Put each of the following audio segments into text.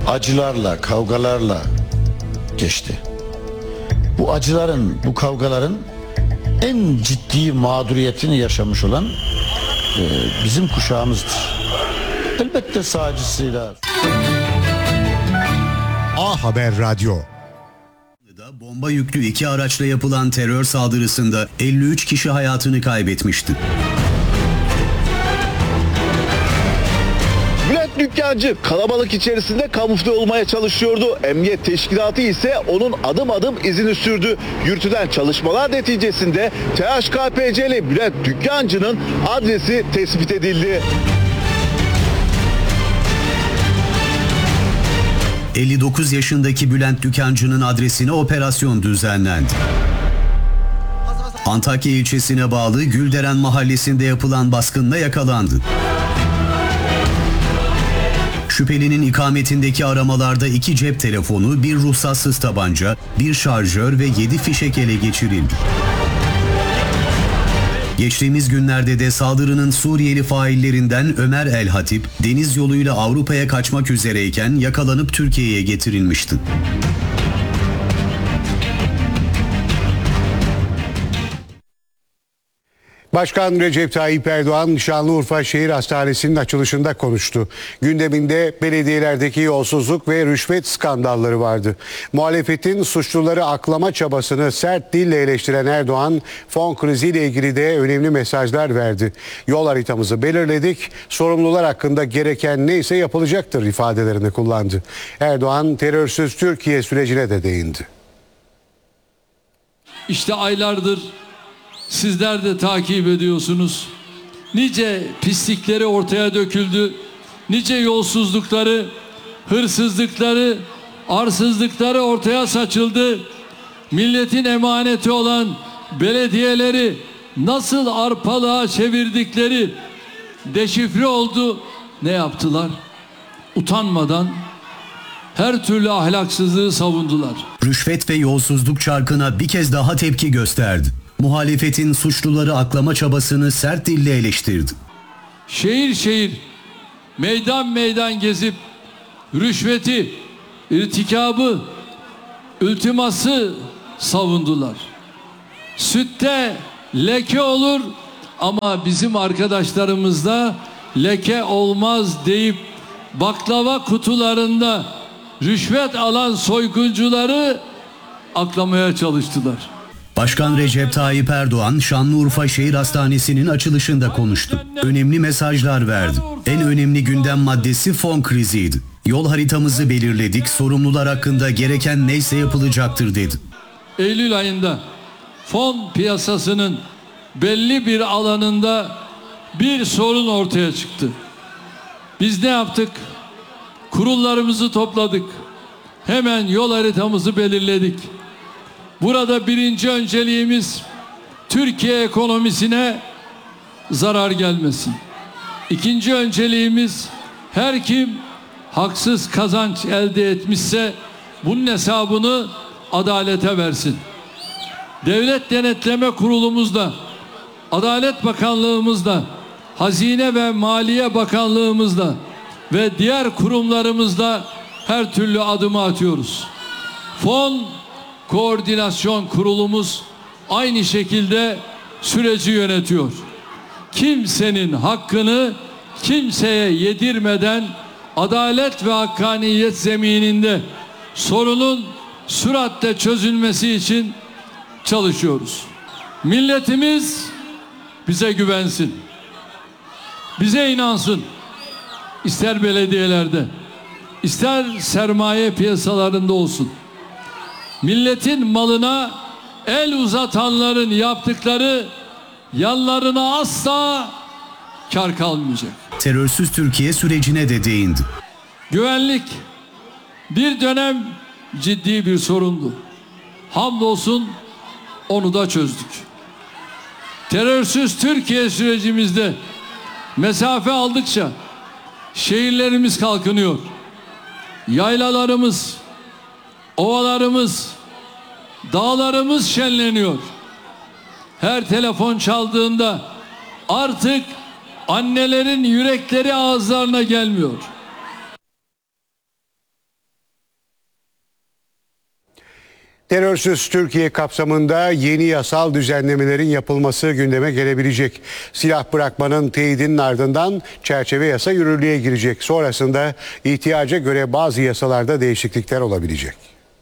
acılarla, kavgalarla geçti. Bu acıların, bu kavgaların en ciddi mağduriyetini yaşamış olan bizim kuşağımızdır. Elbette sağcısıyla. A Haber Radyo. Bomba yüklü 2 araçla yapılan terör saldırısında 53 kişi hayatını kaybetmişti. Bülent Dükkancı kalabalık içerisinde kamufle olmaya çalışıyordu. Emniyet teşkilatı ise onun adım adım izini sürdü. Yürütülen çalışmalar neticesinde THKPC'li Bülent Dükkancı'nın adresi tespit edildi. 59 yaşındaki Bülent Dükkancı'nın adresine operasyon düzenlendi. Antakya ilçesine bağlı Gülderen mahallesinde yapılan baskınla yakalandı. Şüphelinin ikametindeki aramalarda 2 cep telefonu, 1 ruhsatsız tabanca, 1 şarjör ve 7 fişek ele geçirildi. Geçtiğimiz günlerde de saldırının Suriyeli faillerinden Ömer El Hatip, deniz yoluyla Avrupa'ya kaçmak üzereyken yakalanıp Türkiye'ye getirilmişti. Başkan Recep Tayyip Erdoğan Şanlıurfa Şehir Hastanesi'nin açılışında konuştu. Gündeminde belediyelerdeki yolsuzluk ve rüşvet skandalları vardı. Muhalefetin suçluları aklama çabasını sert dille eleştiren Erdoğan, fon kriziyle ilgili de önemli mesajlar verdi. Yol haritamızı belirledik, sorumlular hakkında gereken neyse yapılacaktır ifadelerini kullandı. Erdoğan terörsüz Türkiye sürecine de değindi. İşte aylardır sizler de takip ediyorsunuz. Nice pislikleri ortaya döküldü. Nice yolsuzlukları, hırsızlıkları, arsızlıkları ortaya saçıldı. Milletin emaneti olan belediyeleri nasıl arpalığa çevirdikleri deşifre oldu. Ne yaptılar? Utanmadan her türlü ahlaksızlığı savundular. Rüşvet ve yolsuzluk çarkına bir kez daha tepki gösterdi. Muhalefetin suçluları aklama çabasını sert dille eleştirdi. Şehir şehir, meydan meydan gezip rüşveti, irtikabı, ultiması savundular. Sütte leke olur ama bizim arkadaşlarımızda leke olmaz deyip baklava kutularında rüşvet alan soyguncuları aklamaya çalıştılar. Başkan Recep Tayyip Erdoğan Şanlıurfa Şehir Hastanesi'nin açılışında konuştu. Önemli mesajlar verdi. En önemli gündem maddesi fon kriziydi. Yol haritamızı belirledik, sorumlular hakkında gereken neyse yapılacaktır dedi. Eylül ayında fon piyasasının belli bir alanında bir sorun ortaya çıktı. Biz ne yaptık? Kurullarımızı topladık. Hemen yol haritamızı belirledik. Burada birinci önceliğimiz Türkiye ekonomisine zarar gelmesin. İkinci önceliğimiz her kim haksız kazanç elde etmişse bunun hesabını adalete versin. Devlet Denetleme Kurulumuzda, Adalet Bakanlığımızda, Hazine ve Maliye Bakanlığımızda ve diğer kurumlarımızda her türlü adımı atıyoruz. Fon Koordinasyon Kurulumuz aynı şekilde süreci yönetiyor. Kimsenin hakkını kimseye yedirmeden adalet ve hakkaniyet zemininde sorunun süratle çözülmesi için çalışıyoruz. Milletimiz bize güvensin. Bize inansın. İster belediyelerde, ister sermaye piyasalarında olsun. Milletin malına el uzatanların yaptıkları yanlarına asla kar kalmayacak. Terörsüz Türkiye sürecine de değindi. Güvenlik bir dönem ciddi bir sorundu. Hamdolsun onu da çözdük. Terörsüz Türkiye sürecimizde mesafe aldıkça şehirlerimiz kalkınıyor. Yaylalarımız, ovalarımız, dağlarımız şenleniyor. Her telefon çaldığında artık annelerin yürekleri ağızlarına gelmiyor. Terörsüz Türkiye kapsamında yeni yasal düzenlemelerin yapılması gündeme gelebilecek. Silah bırakmanın teyidinin ardından çerçeve yasa yürürlüğe girecek. Sonrasında ihtiyaca göre bazı yasalarda değişiklikler olabilecek.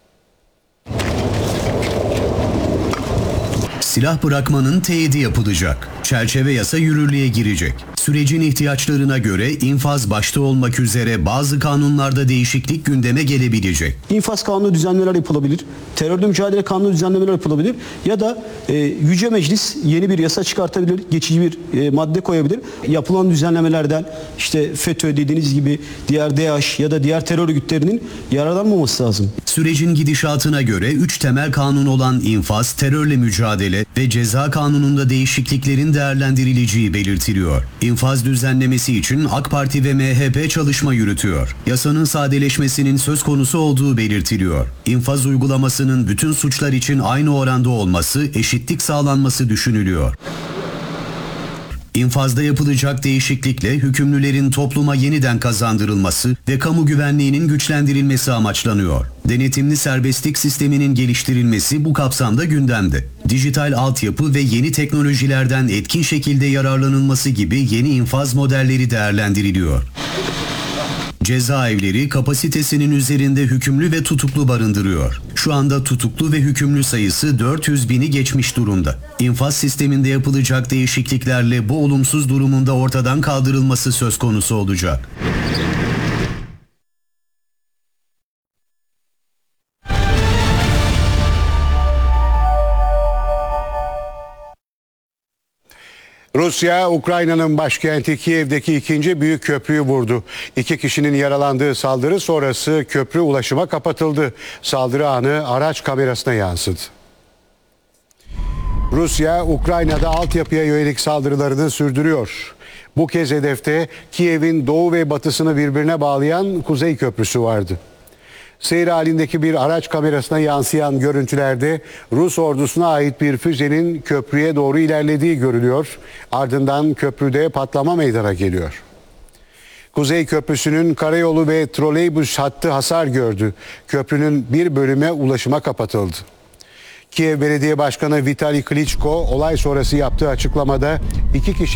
Silah bırakmanın teyidi yapılacak. Çerçeve yasa yürürlüğe girecek. Sürecin ihtiyaçlarına göre infaz başta olmak üzere bazı kanunlarda değişiklik gündeme gelebilecek. İnfaz kanunu düzenlemeler yapılabilir. Terörle mücadele kanunu düzenlemeler yapılabilir. Ya da Yüce Meclis yeni bir yasa çıkartabilir. Geçici bir madde koyabilir. Yapılan düzenlemelerden işte FETÖ dediğiniz gibi diğer DAEŞ ya da diğer terör örgütlerinin yararlanmaması lazım. Sürecin gidişatına göre 3 temel kanun olan infaz, terörle mücadele ve ceza kanununda değişikliklerin değerlendirileceği belirtiliyor. İnfaz düzenlemesi için AK Parti ve MHP çalışma yürütüyor. Yasanın sadeleşmesinin söz konusu olduğu belirtiliyor. İnfaz uygulamasının bütün suçlar için aynı oranda olması, eşitlik sağlanması düşünülüyor. İnfazda yapılacak değişiklikle hükümlülerin topluma yeniden kazandırılması ve kamu güvenliğinin güçlendirilmesi amaçlanıyor. Denetimli serbestlik sisteminin geliştirilmesi bu kapsamda gündemde. Dijital altyapı ve yeni teknolojilerden etkin şekilde yararlanılması gibi yeni infaz modelleri değerlendiriliyor. Cezaevleri kapasitesinin üzerinde hükümlü ve tutuklu barındırıyor. Şu anda tutuklu ve hükümlü sayısı 400 bini geçmiş durumda. İnfaz sisteminde yapılacak değişikliklerle bu olumsuz durumun da ortadan kaldırılması söz konusu olacak. Rusya, Ukrayna'nın başkenti Kiev'deki ikinci büyük köprüyü vurdu. 2 kişinin yaralandığı saldırı sonrası köprü ulaşıma kapatıldı. Saldırı anı araç kamerasına yansıdı. Rusya, Ukrayna'da altyapıya yönelik saldırılarını sürdürüyor. Bu kez hedefte Kiev'in doğu ve batısını birbirine bağlayan Kuzey Köprüsü vardı. Seyir halindeki bir araç kamerasına yansıyan görüntülerde Rus ordusuna ait bir füzenin köprüye doğru ilerlediği görülüyor. Ardından köprüde patlama meydana geliyor. Kuzey Köprüsü'nün karayolu ve troleybüs hattı hasar gördü. Köprünün bir bölümü ulaşıma kapatıldı. Kiev Belediye Başkanı Vitali Klitschko olay sonrası yaptığı açıklamada 2 kişi